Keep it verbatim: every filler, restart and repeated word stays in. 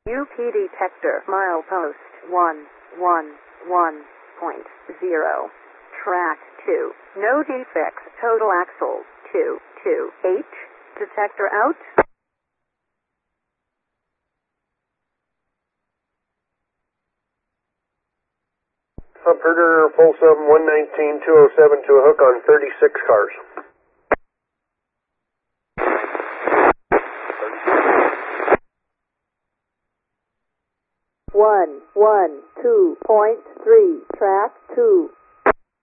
U P detector milepost one one one point zero. Track two. No defects. Total axle two two H. Detector out. Operator Folsom one nineteen two oh seven to a hook on thirty-six cars. One one two point three. Track two.